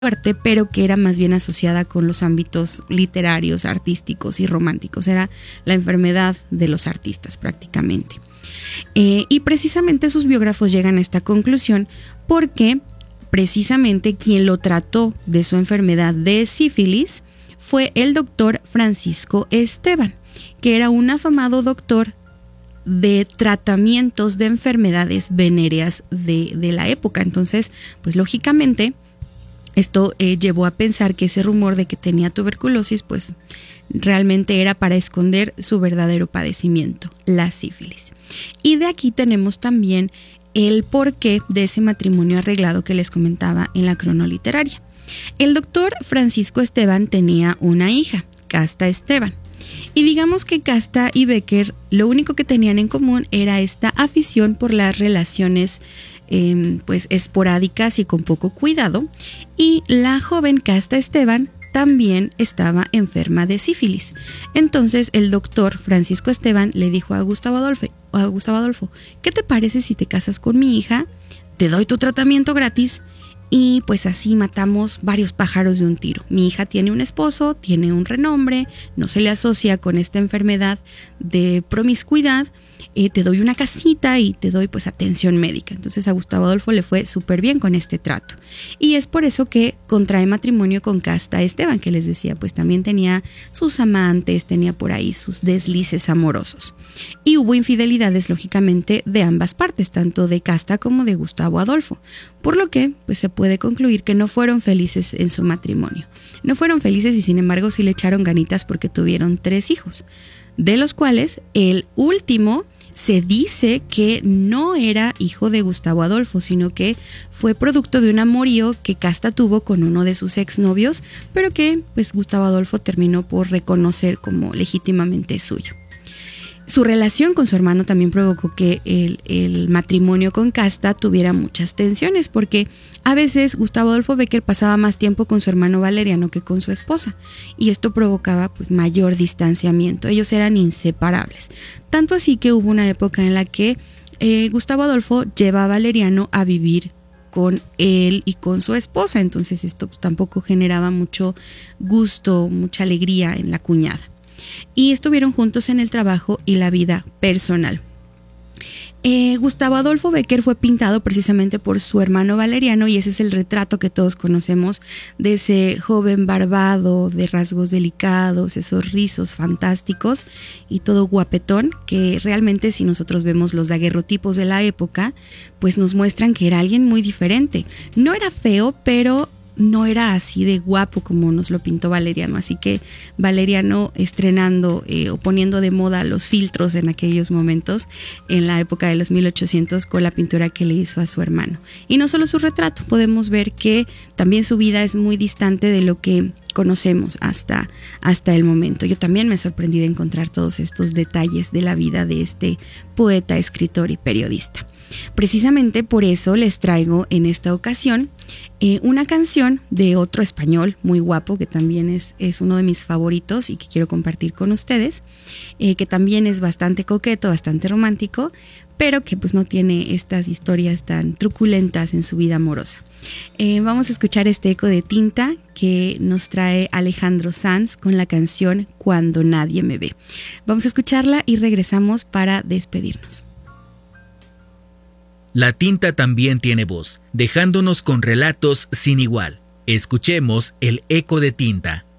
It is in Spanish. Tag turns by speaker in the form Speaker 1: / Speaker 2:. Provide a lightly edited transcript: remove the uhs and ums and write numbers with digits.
Speaker 1: fuerte, pero que era más bien asociada con los ámbitos literarios, artísticos y románticos. Era la enfermedad de los artistas prácticamente. Y precisamente sus biógrafos llegan a esta conclusión porque precisamente quien lo trató de su enfermedad de sífilis fue el doctor Francisco Esteban, que era un afamado doctor de tratamientos de enfermedades venéreas de la época. Entonces, pues lógicamente, esto llevó a pensar que ese rumor de que tenía tuberculosis, pues realmente era para esconder su verdadero padecimiento, la sífilis. Y de aquí tenemos también el porqué de ese matrimonio arreglado que les comentaba en la cronoliteraria. El doctor Francisco Esteban tenía una hija, Casta Esteban. Y digamos que Casta y Becker lo único que tenían en común era esta afición por las relaciones pues esporádicas y con poco cuidado, y la joven Casta Esteban también estaba enferma de sífilis. Entonces el doctor Francisco Esteban le dijo a Gustavo Adolfo, ¿qué te parece si te casas con mi hija? Te doy tu tratamiento gratis y pues así matamos varios pájaros de un tiro. Mi hija tiene un esposo, tiene un renombre, no se le asocia con esta enfermedad de promiscuidad, te doy una casita y te doy pues atención médica. Entonces a Gustavo Adolfo le fue súper bien con este trato. Y es por eso que contrae matrimonio con Casta Esteban, que les decía, pues también tenía sus amantes, tenía por ahí sus deslices amorosos. Y hubo infidelidades, lógicamente, de ambas partes, tanto de Casta como de Gustavo Adolfo. Por lo que pues se puede concluir que no fueron felices en su matrimonio. No fueron felices y sin embargo sí le echaron ganitas porque tuvieron 3 hijos, de los cuales el último se dice que no era hijo de Gustavo Adolfo, sino que fue producto de un amorío que Casta tuvo con uno de sus exnovios, pero que pues Gustavo Adolfo terminó por reconocer como legítimamente suyo. Su relación con su hermano también provocó que el matrimonio con Casta tuviera muchas tensiones, porque a veces Gustavo Adolfo Becker pasaba más tiempo con su hermano Valeriano que con su esposa, y esto provocaba pues mayor distanciamiento. Ellos eran inseparables, tanto así que hubo una época en la que Gustavo Adolfo lleva a Valeriano a vivir con él y con su esposa. Entonces esto pues tampoco generaba mucho gusto, mucha alegría en la cuñada. Y estuvieron juntos en el trabajo y la vida personal. Gustavo Adolfo Becker fue pintado precisamente por su hermano Valeriano, y ese es el retrato que todos conocemos de ese joven barbado, de rasgos delicados, esos rizos fantásticos y todo guapetón, que realmente si nosotros vemos los daguerrotipos de la época, pues nos muestran que era alguien muy diferente. No era feo, pero no era así de guapo como nos lo pintó Valeriano. Así que Valeriano estrenando o poniendo de moda los filtros en aquellos momentos, en la época de los 1800, con la pintura que le hizo a su hermano. Y no solo su retrato, podemos ver que también su vida es muy distante de lo que conocemos hasta el momento. Yo también me sorprendí de encontrar todos estos detalles de la vida de este poeta, escritor y periodista. Precisamente por eso les traigo en esta ocasión una canción de otro español muy guapo, que también es uno de mis favoritos y que quiero compartir con ustedes, que también es bastante coqueto, bastante romántico, pero que pues no tiene estas historias tan truculentas en su vida amorosa. Vamos a escuchar este eco de tinta que nos trae Alejandro Sanz con la canción Cuando nadie me ve. Vamos a escucharla y regresamos para despedirnos.
Speaker 2: La tinta también tiene voz, dejándonos con relatos sin igual. Escuchemos el eco de tinta.